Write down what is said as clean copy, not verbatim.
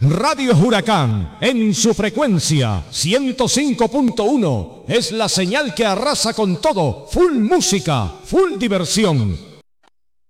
Radio Huracán, en su frecuencia 105.1, es la señal que arrasa con todo. Full música, full diversión.